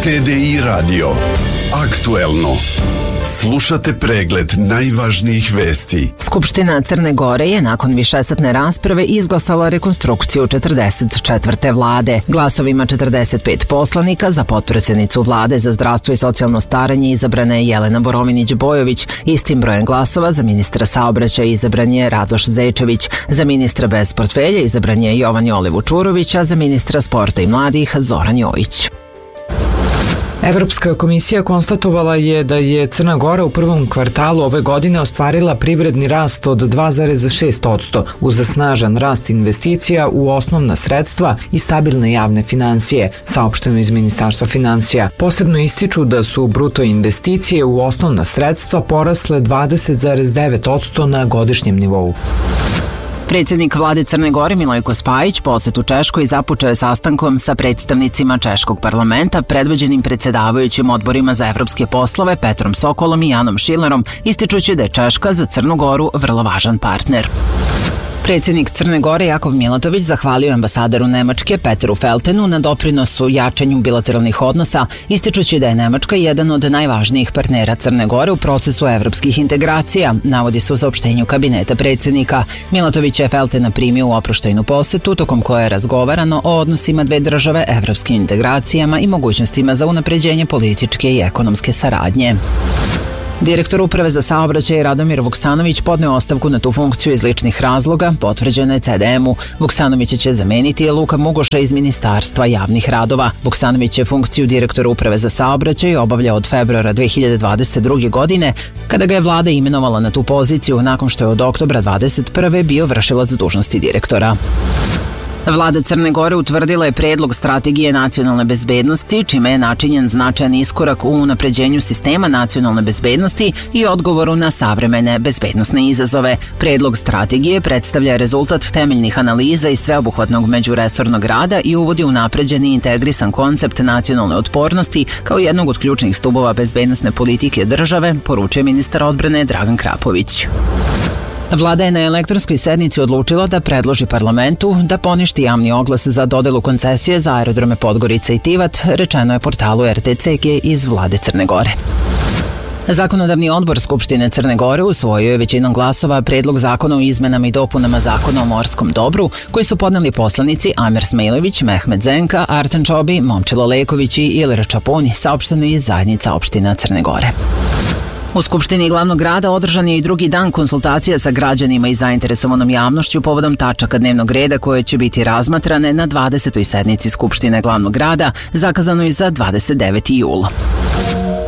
TDI Radio. Aktuelno. Slušate pregled najvažnijih vesti. Skupština Crne Gore je nakon višesatne rasprave izglasala rekonstrukciju 44. vlade. Glasovima 45 poslanika za potpredsjednicu vlade za zdravstvo i socijalno staranje izabrana je Jelena Borovinić-Bojović. Istim brojem glasova za ministra saobraćaja izabran je Radoš Zečević. Za ministra bez portfelja izabran je Jovan Jole Vučurović, a za ministra sporta i mladih Zoran Jojić. Evropska komisija konstatovala je da je Crna Gora u prvom kvartalu ove godine ostvarila privredni rast od 2,6% uz snažan rast investicija u osnovna sredstva i stabilne javne finansije, saopšteno iz Ministarstva finansija. Posebno ističu da su bruto investicije u osnovna sredstva porasle 20,9% na godišnjem nivou. Predsjednik vlade Crne Gore Milojko Spajić posetu Češkoj započeo je sastankom sa predstavnicima Češkog parlamenta predvođenim predsjedavajućim odborima za evropske poslove Petrom Sokolom i Janom Šilerom, ističući da je Češka za Crnu Goru vrlo važan partner. Predsjednik Crne Gore Jakov Milatović zahvalio ambasadoru Nemačke Peteru Feltenu na doprinosu jačanju bilateralnih odnosa, ističući da je Nemačka jedan od najvažnijih partnera Crne Gore u procesu evropskih integracija, navodi se u saopštenju kabineta predsjednika. Milatović je Feltena primio u oproštajnu posetu, tokom koje je razgovarano o odnosima dve države, evropskim integracijama i mogućnostima za unapređenje političke i ekonomske saradnje. Direktor Uprave za saobraćaj Radomir Vuksanović podneo ostavku na tu funkciju iz ličnih razloga, potvrđeno je CDM-u. Vuksanovića će zameniti Luka Mugoša iz Ministarstva javnih radova. Vuksanović je funkciju direktora Uprave za saobraćaj obavljao od februara 2022. godine, kada ga je vlada imenovala na tu poziciju nakon što je od oktobra 2021. bio vršilac dužnosti direktora. Vlada Crne Gore utvrdila je predlog strategije nacionalne bezbednosti, čime je načinjen značajan iskorak u unapređenju sistema nacionalne bezbednosti i odgovoru na savremene bezbednosne izazove. Predlog strategije predstavlja rezultat temeljnih analiza i sveobuhvatnog međuresornog rada i uvodi unapređeni i integrisan koncept nacionalne otpornosti kao jednog od ključnih stubova bezbednosne politike države, poručuje ministar odbrane Dragan Krapović. Vlada je na elektronskoj sednici odlučila da predloži parlamentu da poništi javni oglas za dodelu koncesije za aerodrome Podgorica i Tivat, rečeno je portalu RTCG iz vlade Crne Gore. Zakonodavni odbor Skupštine Crne Gore usvojio je većinom glasova predlog zakona o izmenama i dopunama Zakona o morskom dobru, koji su podneli poslanici Amer Smejlović, Mehmet Zenka, Artan Čobi, Momčilo Leković i Ilira Čapuni, saopšteno iz zajednica opština Crne Gore. U Skupštini glavnog grada održan je i drugi dan konsultacija sa građanima i zainteresovanom javnošću povodom tačaka dnevnog reda koje će biti razmatrane na 20. sednici Skupštine glavnog grada, zakazanoj za 29. jul.